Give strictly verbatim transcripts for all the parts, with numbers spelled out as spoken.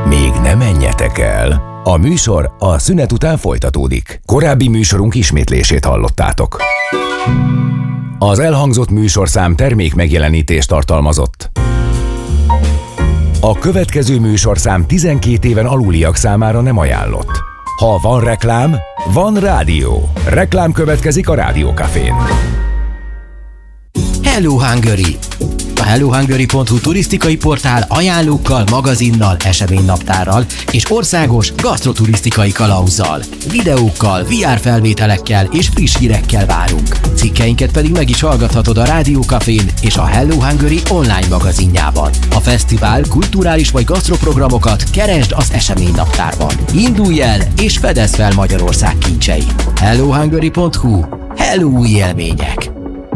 Még ne menjetek el! A műsor a szünet után folytatódik. Korábbi műsorunk ismétlését hallottátok. Az elhangzott műsorszám termék megjelenítést tartalmazott. A következő műsorszám tizenkét éven aluliak számára nem ajánlott. Ha van reklám, van rádió. Reklám következik a Rádió Cafén. Hello Hungary! A hello hungary pont hu turisztikai portál ajánlókkal, magazinnal, eseménynaptárral és országos gasztroturisztikai kalauzzal, videókkal, vé er felvételekkel és friss hírekkel várunk. Cikkeinket pedig meg is hallgathatod a Rádió Cafén és a Hello Hungary online magazinjában. A fesztivál, kulturális vagy gasztroprogramokat keresd az eseménynaptárban. Indulj el és fedezd fel Magyarország kincseit. hello hungary pont hu. Hello új élmények!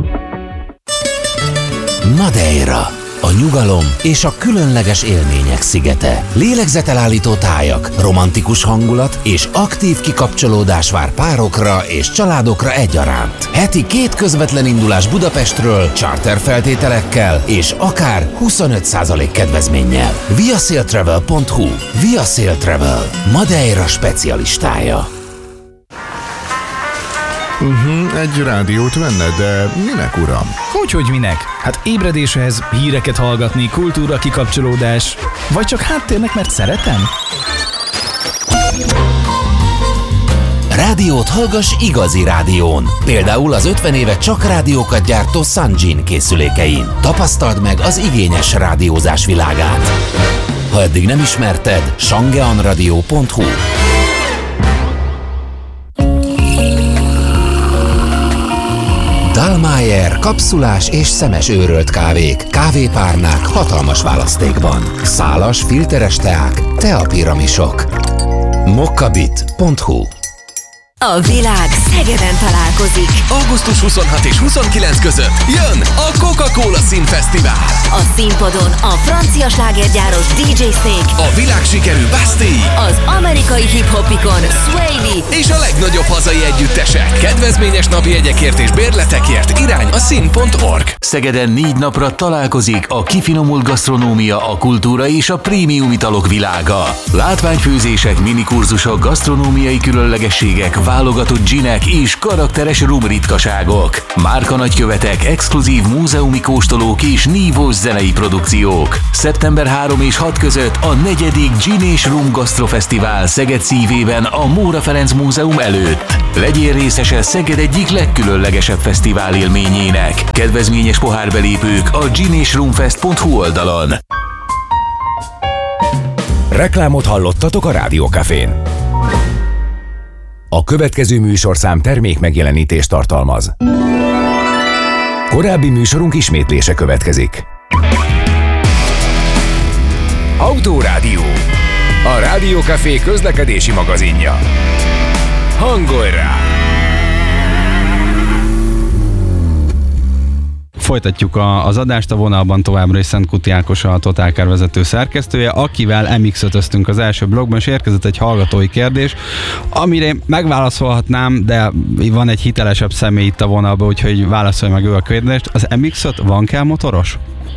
Madeira, a nyugalom és a különleges élmények szigete. Lélegzetelállító tájak, romantikus hangulat és aktív kikapcsolódás vár párokra és családokra egyaránt. Heti két közvetlen indulás Budapestről, charter feltételekkel és akár huszonöt százalék kedvezménnyel. viasailtravel pont hu. Viasail Travel, Madeira specialistája. Uh-huh, egy rádiót venne, de minek, uram? Hogyhogy minek? Hát ébredéshez, híreket hallgatni, kultúra kikapcsolódás, vagy csak háttérnek, mert szeretem? Rádiót hallgass igazi rádión. Például az ötven éve csak rádiókat gyártó Sanjin készülékein. Tapasztald meg az igényes rádiózás világát. Ha eddig nem ismerted, shangeanradio pont hu. Dallmayr kapszulás és szemes őrölt kávék, kávépárnák hatalmas választékban. Szálas, filteres teák, teapiramisok. mokkabit pont hu. A világ Szegeden találkozik. augusztus huszonhatodika és huszonkilencedike között jön a Coca-Cola Színfesztivál. A színpadon a francia slágergyáros dé dzsé Snake, A világsikerű Bastille, az amerikai hip-hopikon Sway Lee és a legnagyobb hazai együttesek. Kedvezményes napi jegyekért és bérletekért irány a szín pont org. Szegeden négy napra találkozik a kifinomult gasztronómia, a kultúra és a prémium italok világa. Látványfőzések, minikurzusok, gasztronómiai különlegességek, válogatott ginek és karakteres rum ritkaságok. Márka nagykövetek, exkluzív múzeumi kóstolók és nívós zenei produkciók. szeptember harmadika és hatodika között a negyedik Gin és Rum Gasztrofesztivál Szeged szívében a Móra Ferenc Múzeum előtt. Legyél részese Szeged egyik legkülönlegesebb fesztivál élményének. Kedvezményes pohárbelépők a gin és rumfest pont hu oldalon. Reklámot hallottatok a Rádió Cafén. A következő műsorszám termék megjelenítést tartalmaz. Korábbi műsorunk ismétlése következik. Autorádió. A Rádió Café közlekedési magazinja. Hangolj rá! Folytatjuk a, az adást, a vonalban továbbra is Szentkuti Ákos, a Totalcar vezető szerkesztője, akivel em iksz ötöztünk az első blogban, és érkezett egy hallgatói kérdés, amire én megválaszolhatnám, de van egy hitelesebb személy itt a vonalban, úgyhogy válaszolj meg ő a kérdést. Az em iksz öt van kell motoros?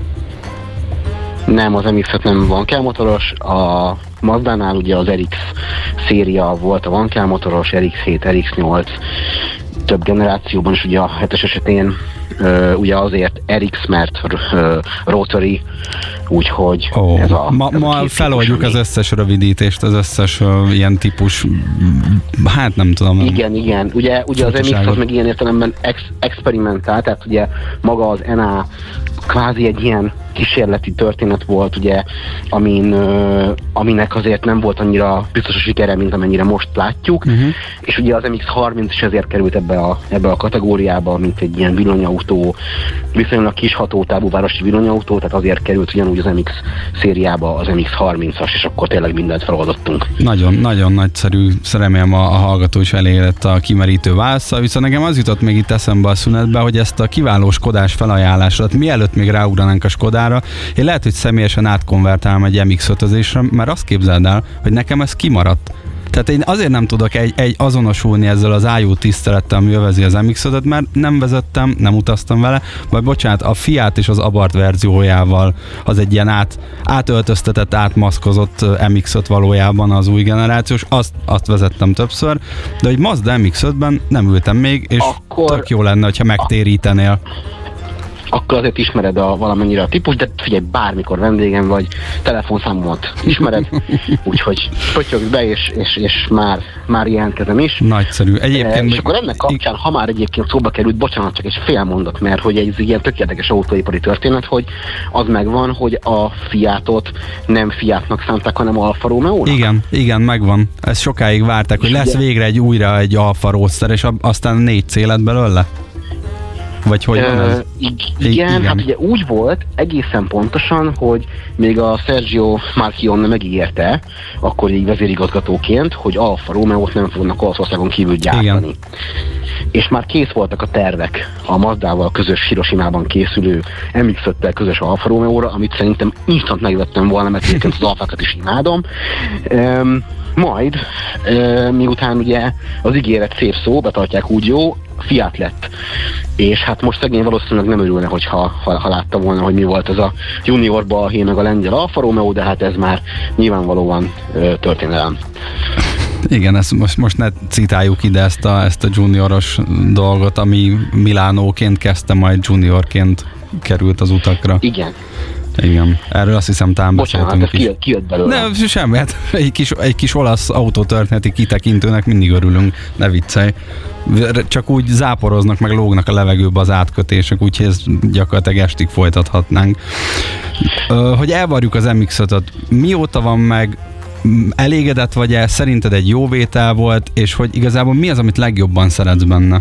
Nem, az em iksz öt nem van kell motoros. A Mazdánál ugye az er iksz széria volt a van kell motoros, er iksz hét, er iksz nyolc, több generációban is, ugye a hetes esetén Uh, ugye azért er iksz, mert uh, rotary, úgyhogy oh, ez a... Ma, ez ma a feloldjuk típus, az összes rövidítést, az összes uh, ilyen típus, hát nem tudom. Igen, igen. Ugye, ugye az em iksz az meg ilyen értelemben ex, experimentál, tehát ugye maga az en á kvázi egy ilyen kísérleti történet volt, ugye, amin, uh, aminek azért nem volt annyira biztos a sikere, mint amennyire most látjuk, uh-huh. és ugye az em iksz harminc is ezért került ebbe a, ebbe a kategóriába, mint egy ilyen villanyautó, viszonylag kis hatótávú városi villanyautó, tehát azért került ugyanúgy az em iksz szériába az em iksz harmincas, és akkor tényleg mindent feloldottunk. Nagyon, nagyon nagyszerű, remélem a, a hallgató is elérett a kimerítő válasza, viszont nekem az jutott még itt eszembe a szünetbe, hogy ezt a kiváló Skodás felajánlásra, mielőtt még ráugranánk a Skodára, én lehet, hogy személyesen átkonvertálom egy em iksz ötözésre, mert azt képzeld el, hogy nekem ez kimaradt. Tehát én azért nem tudok egy, egy azonosulni ezzel az ájú tisztelettel, ami övezi az em iksz ötöt, mert nem vezettem, nem utaztam vele, vagy bocsánat, a Fiat és az Abarth verziójával az egy ilyen át, átöltöztetett, átmaszkozott em iksz öt valójában az új generációs, azt, azt vezettem többször, de hogy Mazda em iksz ötben nem ültem még, és akkor, tök jó lenne, hogyha megtérítenél. Akkor azért ismered a, valamennyire a típus, de figyelj, bármikor vendégem vagy, telefonszámomat ismered, úgyhogy pötyögsz be, és, és, és már, már jelentkezem is. Nagyszerű. Egyébként... E, és akkor ennek kapcsán, ha már egyébként szóba került, bocsánat, csak egy fél mondat, mert hogy egy ilyen tök érdekes autóipari történet, hogy az megvan, hogy a Fiatot nem Fiatnak szánták, hanem Alfa Romeo-nak. Igen, igen, megvan. Ezt sokáig várták, hogy lesz végre egy újra egy Alfa Roadster, és aztán négy C lett belőle? Vagy hogy van ez? Igen, igen, hát ugye úgy volt egészen pontosan, hogy még a Sergio Marchionne megígérte, akkor így vezérigazgatóként, hogy Alfa Romeo-t nem fognak Olaszországon kívül gyártani. Igen. És már kész voltak a tervek a Mazdával közös Hiroshimában készülő em iksz öttel közös Alfa Romeo-ra, amit szerintem instant megvettem volna, mert egyébként az Alfákat is imádom. Um, majd, uh, miután ugye az ígéret szép szó, betartják úgy jó, Fiat lett. És hát most szegény valószínűleg nem örülne, hogyha ha, ha látta volna, hogy mi volt ez a junior balhé meg a lengyel Alfa Romeo, de hát ez már nyilvánvalóan ö, történelem. Igen, ezt most, most ne citáljuk ide ezt a, ezt a junioros dolgot, ami Milánóként kezdte, majd juniorként került az utakra. Igen. Igen, erről azt hiszem talán beszéltünk is. Bocsánat, ki jött belőle. Nem, semmi, hát egy kis, egy kis olasz autótörténeti kitekintőnek mindig örülünk, ne viccelj. Csak úgy záporoznak, meg lógnak a levegőbe az átkötések, úgyhogy ezt gyakorlatilag estig folytathatnánk. Hogy elvarjuk az em iksz ötöt, mióta van meg, elégedett vagy-e, szerinted egy jó vétel volt, és hogy igazából mi az, amit legjobban szeretsz benne?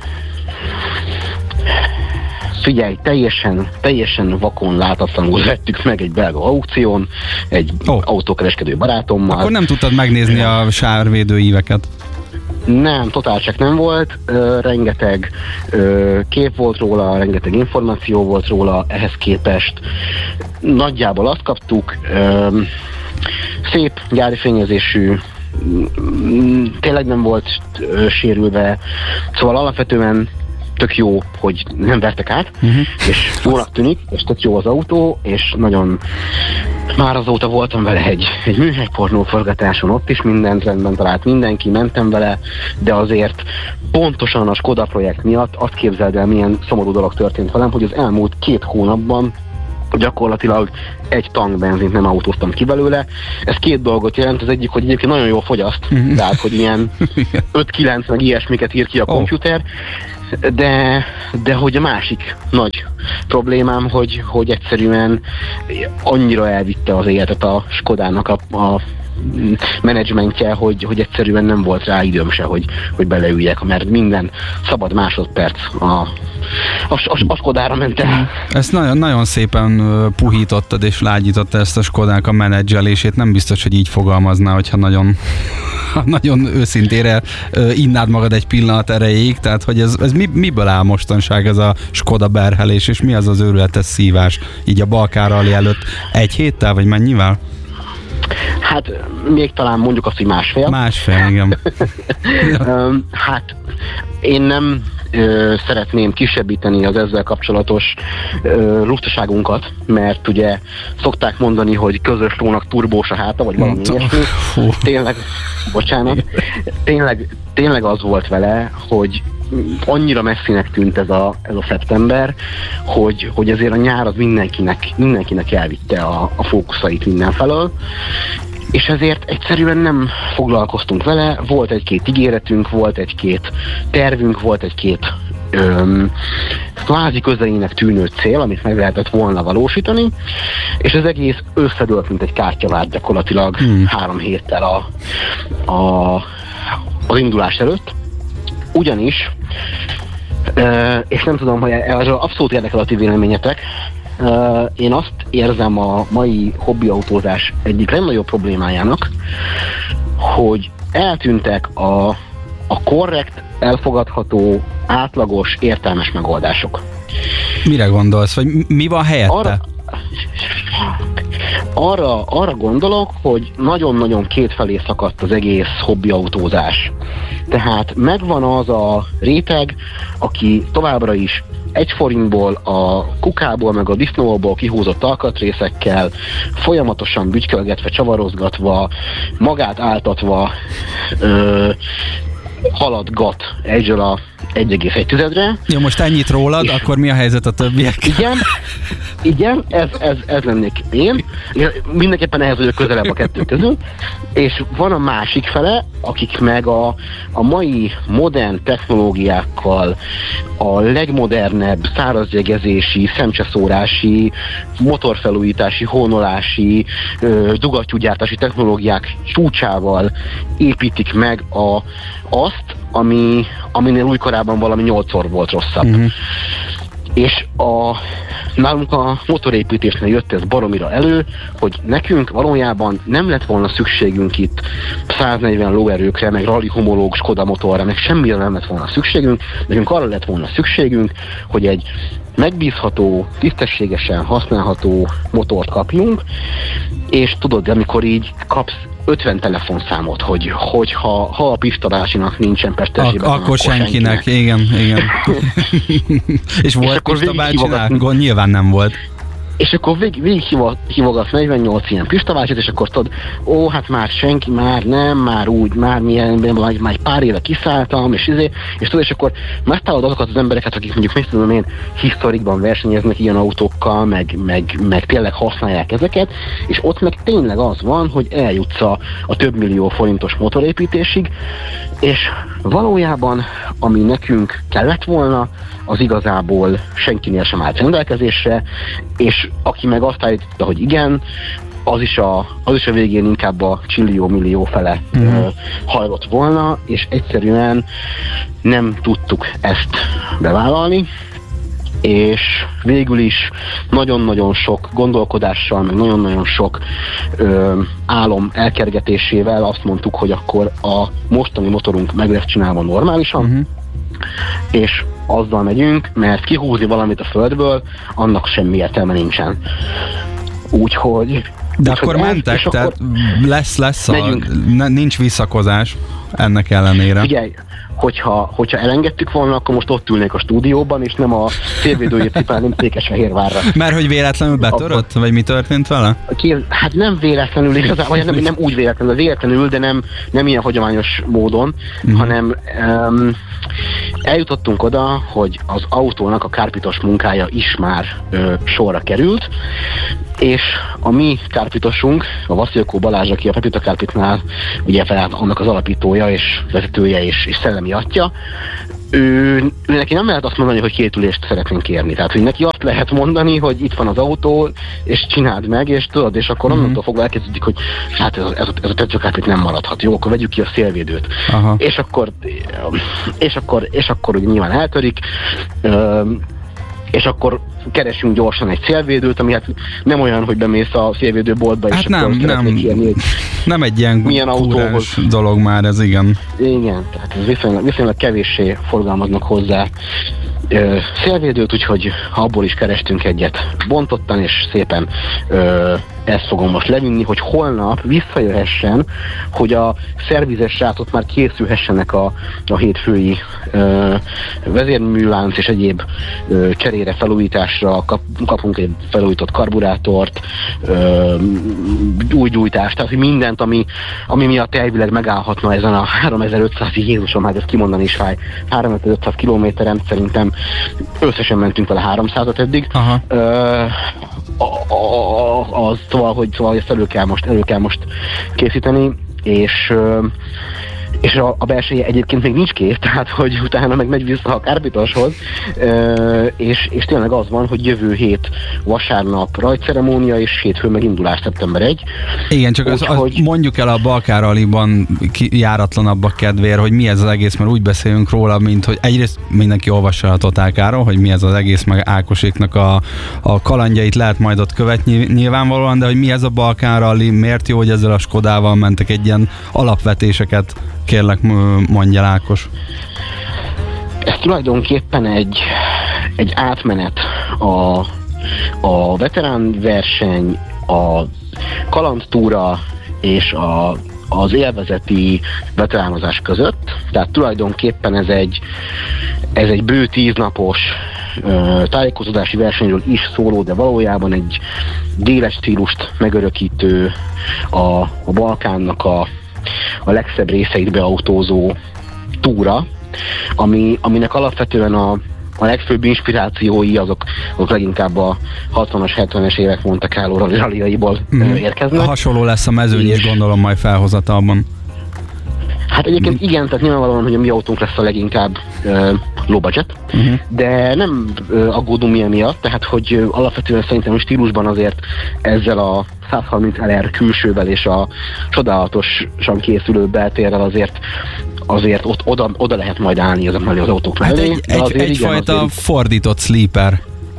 Figyelj, teljesen, teljesen vakon látatlanul vettük meg egy belga aukción, egy oh. autókereskedő barátommal. Akkor nem tudtad megnézni a sárvédő íveket? Nem, totál csak nem volt, ö, rengeteg ö, kép volt róla, rengeteg információ volt róla, ehhez képest nagyjából azt kaptuk, ö, szép gyári fényezésű, tényleg nem volt ö, sérülve, szóval alapvetően tök jó, hogy nem vertek át, uh-huh. és jónak tűnik, és tök jó az autó, és nagyon már azóta voltam vele egy, egy műhelypornó forgatáson, ott is mindent rendben talált mindenki, mentem vele, de azért pontosan a Skoda projekt miatt azt képzeld el, milyen szomorú dolog történt velem, hogy az elmúlt két hónapban gyakorlatilag egy tank benzint nem autóztam ki belőle. Ez két dolgot jelent, az egyik, hogy egyébként nagyon jól fogyaszt, uh-huh. tehát hogy ilyen öt-kilenc meg ilyesmiket ír ki a komputer, oh. de, de hogy a másik nagy problémám, hogy, hogy egyszerűen annyira elvitte az életet a Skodának a, a menedzsmentje, hogy, hogy egyszerűen nem volt rá időm se, hogy, hogy beleüljek, mert minden szabad másodperc a, a, a, a Skodára ment el. Ezt nagyon, nagyon szépen puhítottad és lágyította ezt a Skodák a menedzselését, nem biztos, hogy így fogalmazná, hogyha nagyon, nagyon őszintére innád magad egy pillanat erejéig, tehát hogy ez, ez mi, miből áll mostanság ez a Skoda berhelés, és mi az az őrületes szívás így a Balkán-rally előtt egy héttel, vagy mennyivel? Hát még talán mondjuk azt, hogy másfél. Másfél, igen. Hát én nem ö, szeretném kisebbíteni az ezzel kapcsolatos ö, lustaságunkat, mert ugye szokták mondani, hogy közös lónak turbós a háta, vagy valami ilyesmi. Tényleg, bocsánat, tényleg, tényleg az volt vele, hogy annyira messzinek tűnt ez a, ez a szeptember, hogy, hogy azért a nyár az mindenkinek, mindenkinek elvitte a, a fókuszait mindenfelől, és ezért egyszerűen nem foglalkoztunk vele, volt egy-két ígéretünk, volt egy-két tervünk, volt egy-két öm, kvázi közelének tűnő cél, amit meg lehetett volna valósítani, és az egész összedőlt, mint egy kártyavárt gyakorlatilag hmm. három héttel a, a, az indulás előtt. Ugyanis, és nem tudom, hogy erről abszolút érdekel a ti véleményetek, én azt érzem a mai hobbiautózás egyik legnagyobb problémájának, hogy eltűntek a, a korrekt, elfogadható, átlagos, értelmes megoldások. Mire gondolsz, vagy mi van helyette? Arra, arra, arra gondolok, hogy nagyon-nagyon kétfelé szakadt az egész hobbiautózás. Tehát megvan az a réteg, aki továbbra is egy forintból, a kukából, meg a disznóból kihúzott alkatrészekkel, folyamatosan bütykelgetve, csavarozgatva, magát áltatva ö, haladgat egyről a egy egész egy tizedre. Jó, most ennyit rólad, akkor mi a helyzet a többiekkel? Igen, igen, ez, ez, ez lennék én. Mindenképpen ehhez vagyok közelebb a kettő közül. És van a másik fele, akik meg a, a mai modern technológiákkal, a legmodernebb szárazjegezési, szemcseszórási, motorfelújítási, hónolási, dugattyúgyártási technológiák csúcsával építik meg a, azt, ami, aminél újkorában valami nyolcszor volt rosszabb. Uh-huh. És a, nálunk a motorépítésnél jött ez baromira elő, hogy nekünk valójában nem lett volna szükségünk itt száznegyven lóerőkre, meg rally homológ Skoda motorra, meg semmire nem lett volna szükségünk, nekünk arra lett volna szükségünk, hogy egy megbízható, tisztességesen használható motort kapjunk, és tudod, amikor így kapsz ötven telefonszámot, hogy hogyha ha a Pista bácsinak nincsen Pestesében, Ak- akkor, akkor senkinek. senkinek. Igen, igen. És volt Pista bácsinál? Nyilván nem volt. És akkor vég, végig hívogatsz negyvennyolc ilyen Pista bácsit, és akkor tudod, ó, hát már senki, már nem, már úgy, már milyen, már, már pár éve kiszálltam, és izé, és tudod, és akkor megtalálod azokat az embereket, akik mondjuk, mit tudom én, historikban versenyeznek ilyen autókkal, meg, meg, meg tényleg használják ezeket, és ott meg tényleg az van, hogy eljutsz a, a több millió forintos motorépítésig, és valójában, ami nekünk kellett volna, az igazából senkinél sem állt rendelkezésre, és aki meg azt állította, hogy igen, az is a, az is a végén inkább a csillió-millió fele mm. uh, hajlott volna, és egyszerűen nem tudtuk ezt bevállalni, és végül is nagyon-nagyon sok gondolkodással, meg nagyon-nagyon sok ö, álom elkergetésével azt mondtuk, hogy akkor a mostani motorunk meg lesz csinálva normálisan, uh-huh. és azzal megyünk, mert kihúzni valamit a földből, annak semmi értelme nincsen. Úgyhogy... De akkor mentek, ez, tehát akkor lesz, lesz a, nincs visszakozás ennek ellenére. Figyelj, hogyha, hogyha elengedtük volna, akkor most ott ülnék a stúdióban, és nem a szélvédőjét cipálném Székesfehérvárra. Mert hogy véletlenül betörött? Akkor, vagy mi történt vele? Hát nem véletlenül igazából, nem, nem úgy véletlenül, véletlenül, de nem, nem ilyen hagyományos módon, uh-huh. hanem um, eljutottunk oda, hogy az autónak a kárpitos munkája is már ö, sorra került, és a mi kárpitosunk, a Vasilko Balázs, aki a Pepita Kárpitnál ugye fel annak az alapítója és vezetője és, és szellemi atya, ő, ő neki nem lehet azt mondani, hogy két ülést szeretnénk kérni. Tehát, hogy neki azt lehet mondani, hogy itt van az autó, és csináld meg, és tudod, és akkor onnantól mm-hmm. fogva elkezdődik, hogy hát ez a, ez a, ez a tetszőkárpit nem maradhat. Jó, akkor vegyük ki a szélvédőt. Aha. És akkor, és akkor, és akkor ugye nyilván eltörik, és akkor keresünk gyorsan egy szélvédőt, ami hát nem olyan, hogy bemész a szélvédőboltba, és hát akkor nem, nem, kérni, hogy nem egy ilyen milyen autóhoz dolog már ez, igen. Igen, tehát ez viszonylag, viszonylag kevéssé forgalmaznak hozzá ö, szélvédőt, úgyhogy abból is kerestünk egyet bontottan, és szépen ö, ezt fogom most levinni, hogy holnap visszajöhessen, hogy a szervizes srácok már készülhessenek a, a hétfői ö, vezérműlánc és egyéb ö, cserére, felújításra, kap, kapunk egy felújított karburátort, ö, új gyújtást, tehát mindent, ami, ami miatt elvileg megállhatna ezen a háromezer-ötszáz, Jézusom, hát ezt kimondani is fáj, háromezer-ötszáz kilométeren, szerintem összesen mentünk vele háromszázat eddig. Aha. Ö, a, a, az szóval, hogy szóval ezt elő kell most, elő kell most készíteni, és, és a, a belseje egyébként még nincs kész, tehát hogy utána meg megy vissza a kárpitoshoz, és, és tényleg az van, hogy jövő hét vasárnap rajtceremónia, és hétfőn meg indulás szeptember elseje. Igen, csak úgy, az, az hogy... mondjuk el a Balkán Rallyban járatlanabb a kedvér, hogy mi ez az egész, mert úgy beszélünk róla, mint hogy egyrészt mindenki olvassa a Totál Káron, hogy mi ez az egész, meg Ákoséknak a, a kalandjait lehet majd ott követni nyilvánvalóan, de hogy mi ez a Balkán Rally, miért jó, hogy ezzel a Skodával mentek, egy ilyen alapvetéseket kérlek, mondja Ákos. Ez tulajdonképpen egy, egy átmenet a, a veterán verseny a kalandtúra és a, az élvezeti veteránozás között. Tehát tulajdonképpen ez egy, ez egy bő tíznapos ö, tájékozódási versenyről is szóló, de valójában egy déles stílust megörökítő, a, a Balkánnak a, a legszebb részeit beautózó túra, ami, aminek alapvetően a A legfőbb inspirációi azok, azok leginkább a hatvanas, hetvenes évek Monte Carlo rallyaiból mm. érkeznek. Hasonló lesz a mezőny is, gondolom, majd felhozatalban. Hát egyébként mm. igen, tehát nyilvánvalóan, hogy a mi autónk lesz a leginkább uh, low budget, uh-huh. de nem uh, aggódunk mi emiatt, tehát hogy uh, alapvetően szerintem a stílusban azért ezzel a százharminc el er külsővel és a csodálatosan készülő beltérrel azért azért ott oda, oda lehet majd állni ezek mellé az autók mellé. Hát egy, egy, egyfajta azért... fordított sleeper.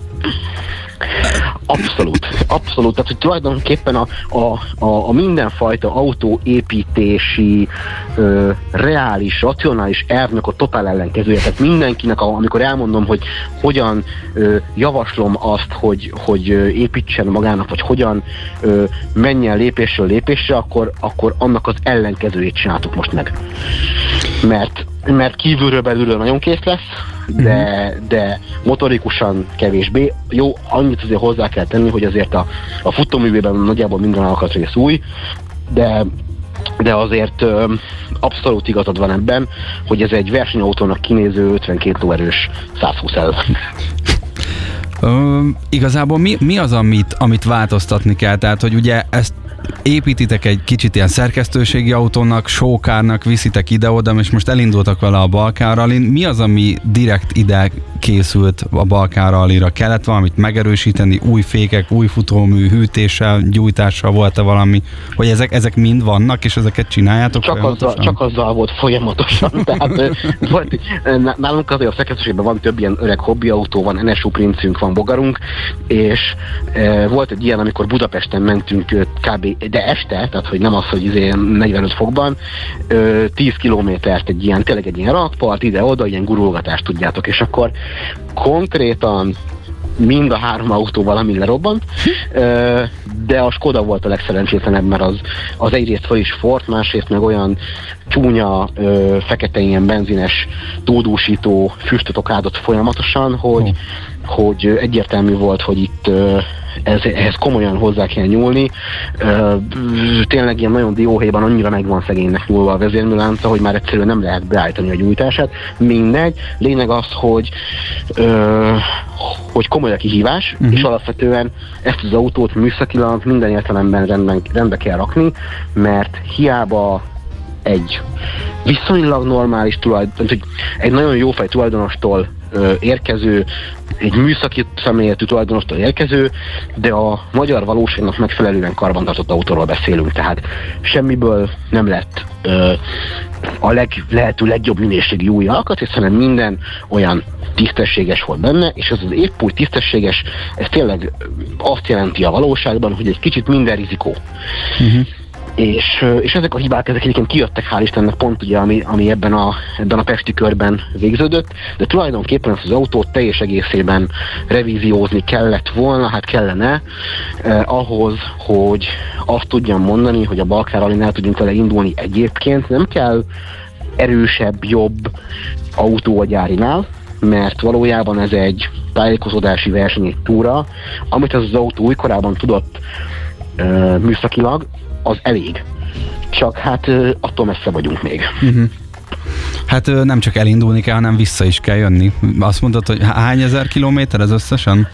Abszolút, abszolút. Tehát, hogy tulajdonképpen a, a, a, a mindenfajta autóépítési, ö, reális, racionális elvnek a totál ellenkezője. Tehát mindenkinek, a, amikor elmondom, hogy hogyan ö, javaslom azt, hogy, hogy ö, építsen magának, vagy hogyan ö, menjen lépésről lépésre, akkor, akkor annak az ellenkezőjét csináltuk most meg. Mert, mert kívülről belülről nagyon kész lesz, de, de motorikusan kevésbé. Jó, annyit azért hozzá kell tenni, hogy azért a, a futóművében nagyjából minden alkatrész új, de, de azért ö, abszolút igazad van ebben, hogy ez egy versenyautónak kinéző ötvenkét lóerős százhúsz el. Ö, igazából mi, mi az, amit, amit változtatni kell? Tehát, hogy ugye ezt építitek egy kicsit ilyen szerkesztőségi autónak, showkárnak, viszitek ide-oda, és most elindultak vele a Balkán Rallyn. Mi az, ami direkt ide készült a Balkán Rallyra? Kellett valamit megerősíteni, új fékek, új futómű, hűtéssel, gyújtással volt-e valami, hogy ezek, ezek mind vannak, és ezeket csináljátok csak folyamatosan? Azzal, csak azzal volt folyamatosan. Tehát volt, nálunk azért a szerkesztőségben van több ilyen öreg hobbiautó, van en es u Princünk, van Bogarunk, és e, volt egy ilyen, amikor Budapesten mentünk kb. De este, tehát hogy nem az, hogy izé negyvenöt fokban, ö, tíz kilométert egy ilyen, tényleg egy ilyen rakpart, ide-oda, ilyen gurulgatást tudjátok, és akkor konkrétan mind a három autó valami lerobbant, ö, de a Skoda volt a legszerencsétlenebb, mert az, az egyrészt fel is fort, másrészt meg olyan csúnya, ö, fekete ilyen benzines tódúsító füstöt áldott folyamatosan, hogy, oh. hogy egyértelmű volt, hogy itt ö, Ez, ehhez komolyan hozzá kell nyúlni. Ö, tényleg ilyen nagyon dióhéjban annyira meg van szegénynek nyúlva a vezérműlánca, hogy már egyszerűen nem lehet beállítani a gyújtását. Mindegy. Lényeg az, hogy, ö, hogy komoly a kihívás, uh-huh. és alapvetően ezt az autót műszakilag minden értelemben rendben, rendbe kell rakni, mert hiába egy viszonylag normális tulajdon, egy nagyon jófej tulajdonostól érkező, egy műszaki személyetű tulajdonostól érkező, de a magyar valóságnak megfelelően karbantartott autóról beszélünk, tehát semmiből nem lett ö, a leg, lehető legjobb minőségű új alkatrész, hanem minden olyan tisztességes volt benne, és ez az épp úgy tisztességes, ez tényleg azt jelenti a valóságban, hogy egy kicsit minden rizikó. Uh-huh. És, és ezek a hibák, ezek egyébként kijöttek, hál' Istennek, pont ugye, ami, ami ebben, a, ebben a pesti körben végződött, de tulajdonképpen ezt az autót teljes egészében revíziózni kellett volna, hát kellene eh, ahhoz, hogy azt tudjam mondani, hogy a Balkán Rallyn el tudjunk vele indulni. Egyébként nem kell erősebb, jobb autó a gyárinál, mert valójában ez egy tájékozódási verseny, egy túra, amit az, az autó újkorában tudott eh, műszakilag, az elég. Csak hát attól messze vagyunk még. Uh-huh. Hát nem csak elindulni kell, hanem vissza is kell jönni. Azt mondtad, hogy hány ezer kilométer ez összesen?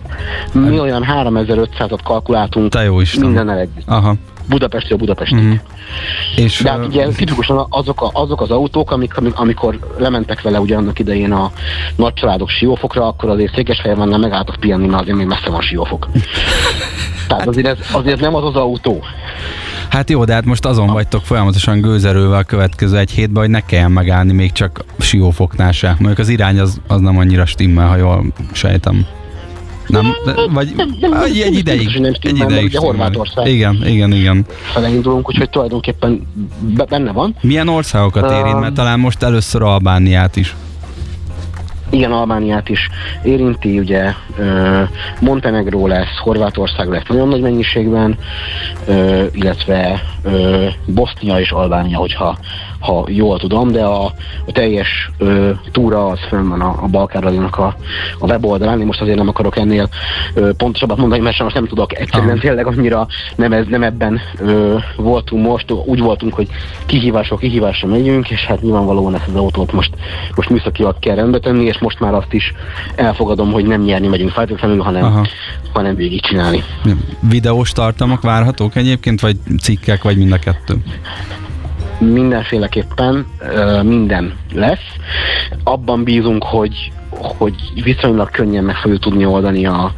Mi olyan háromezer-ötszázat kalkuláltunk. Te jó Isten. Mindennel együtt. Aha. Budapestről Budapestig. Uh-huh. És de hát ugye tipikusan azok, a, azok az autók, amik, amik, amikor lementek vele ugye annak idején a nagycsaládok Siófokra, akkor azért Székesfehérváron megálltak pihenni, mert azért még messze van Siófok. Tehát azért, ez, azért nem az az autó. Hát jó, de hát most azon vagytok folyamatosan gőzerővel a következő egy hétben, hogy ne kelljen megállni még csak Siófoknál se. Mondjuk az irány az, az nem annyira stimmel, ha jól sejtem. Nem? De, vagy nem, nem, nem, egy, egy ideig. Nem stimmel, egy ideig. Ugye Horvátország. Igen, igen, igen. Felindulunk, úgyhogy tulajdonképpen benne van. Milyen országokat érint? Mert talán most először Albániát is. Igen, Albániát is érinti, ugye Montenegró lesz, Horvátország lesz nagyon nagy mennyiségben, illetve Bosznia és Albánia, hogyha ha jól tudom, de a, a teljes ö, túra az fönn van a, a Balkán Rádiónak a, a weboldalán. Én most azért nem akarok ennél ö, pontosabbat mondani, mert most nem tudok egyszerűen tényleg annyira nem, ez, nem ebben ö, voltunk most. Úgy voltunk, hogy kihívásról kihívásra megyünk, és hát nyilvánvalóan ezt az autót most, most műszakilag kell rendbe tenni, és most már azt is elfogadom, hogy nem nyerni megyünk feltétlenül, hanem, hanem végigcsinálni. Videós tartalmak várhatók egyébként, vagy cikkek, vagy mind a kettő? Mindenféleképpen minden lesz. Abban bízunk, hogy, hogy viszonylag könnyen meg fogjuk tudni oldani a,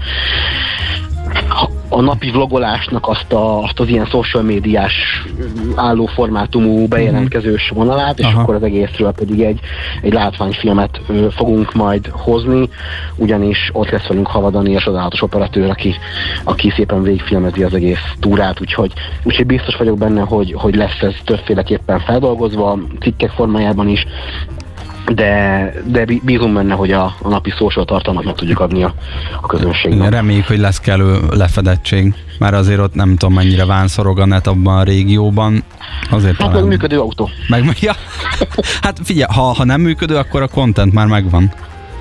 a napi vlogolásnak azt, a, azt az ilyen social médiás állóformátumú bejelentkezős vonalát, és Aha. akkor az egészről pedig egy, egy látványfilmet ö, fogunk majd hozni, ugyanis ott lesz velünk Havadani és csodálatos operatőr, aki, aki szépen végigfilmezi az egész túrát, úgyhogy, úgyhogy biztos vagyok benne, hogy, hogy lesz ez többféleképpen feldolgozva, cikkek formájában is, de, de bízunk benne, hogy a, a napi social tartalmat meg tudjuk adni a, a közönségnek. Reméljük, hogy lesz kellő lefedettség, mert azért ott nem tudom mennyire vánszorog a net abban a régióban. Azért hát talán... meg működő autó. Meg, ja. Hát figyelj, ha, ha nem működő, akkor a content már megvan.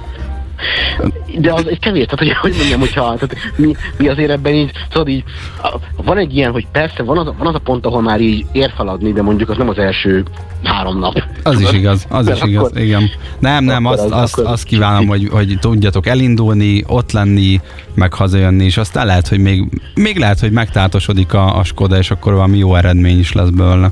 De az egy kevés, tehát hogy, hogy mondjam, hogyha tehát mi, mi azért ebben így, tudod így, van egy ilyen, hogy persze van az, van az a pont, ahol már így ér feladni, de mondjuk az nem az első három nap. Az tudod? is igaz, az de is akkor, igaz, igen. Nem, nem, azt, az, azt, azt kívánom, hogy, hogy tudjatok elindulni, ott lenni, meg hazajönni, és aztán lehet, hogy még, még lehet, hogy megtátosodik a, a Skoda, és akkor valami jó eredmény is lesz belőle.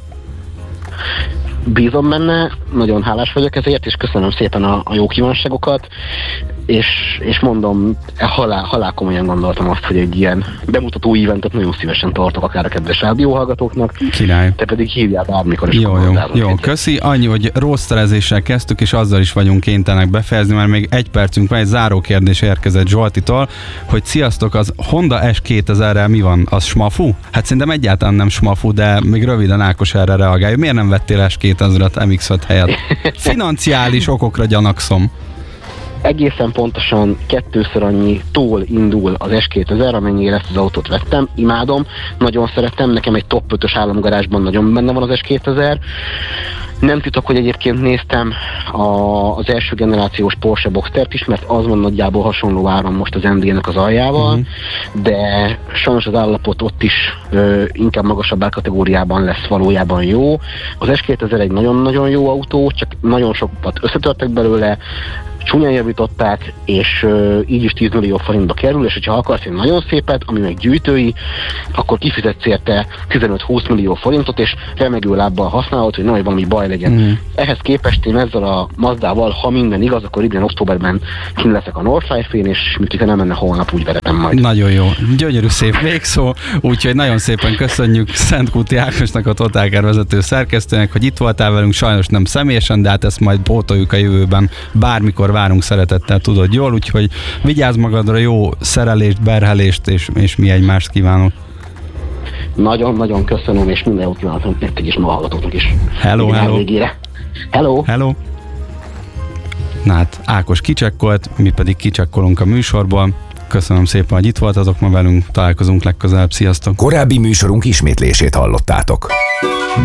Bízom benne, nagyon hálás vagyok ezért, és köszönöm szépen a, a jó kívánságokat, és, és mondom, halál, halál komolyan gondoltam azt, hogy egy ilyen bemutató eventet nagyon szívesen tartok akár a kedves rádióhallgatóknak. Király. Te pedig hívjál bármikor is. Jó, jó, jó, köszi. Annyi, hogy rosterezéssel kezdtük, és azzal is vagyunk kénytelenek befejezni, mert még egy percünk van, egy záró kérdés érkezett Zsoltitól, hogy sziasztok, az Honda S kétezerrel mi van? Az smafu? Hát szerintem egyáltalán nem smafu, de még röviden Ákos erre reagálja. Miért nem vettél S kétezret em iksz öt helyett? Financiális okokra gyanakszom. Egészen pontosan kettőször annyi tól indul az S kétezer, amennyire ezt az autót vettem, imádom, nagyon szeretem, nekem egy top ötös államgarázsban nagyon benne van az S kétezer. Nem titok, hogy egyébként néztem a, az első generációs Porsche Boxstert is, mert az van nagyjából hasonló áron most az em dé-nek az aljával, uh-huh. de sajnos az állapot ott is ö, inkább magasabb árkategóriában lesz valójában jó. Az S kétezer egy nagyon-nagyon jó autó, csak nagyon sokat összetörtek belőle, csúnyán javították, és uh, így is tíz millió forintba kerül, és hogyha akarsz egy nagyon szépet, ami meg gyűjtői, akkor kifizetsz érte tizenöt-húsz millió forintot, és remegő lábbal használod, hogy nehogy valami baj legyen. Mm. Ehhez képest én ezzel a Mazdával, ha minden igaz, akkor idén októberben kint leszek a Northlife-én, és mintha nem menne holnap, úgy veretem majd. Nagyon jó, gyönyörű szép végszó, úgyhogy nagyon szépen köszönjük Szentkuti Ákosnak, a Total Car vezető szerkesztőnek, hogy itt voltál velünk, sajnos nem személyesen, de hát ezt majd pótoljuk a jövőben, bármikor várunk szeretettel, tudod jól, úgyhogy vigyázz magadra, jó szerelést, berhelést, és, és mi egymást kívánok. Nagyon-nagyon köszönöm, és minden jót kívánok nektek és ma hallgatóknak is. Hello, hello. Hello. Hello. Na hát, Ákos kicsekkolt, mi pedig kicsekkolunk a műsorból. Köszönöm szépen, hogy itt voltatok ma velünk, találkozunk legközelebb, sziasztok! Korábbi műsorunk ismétlését hallottátok.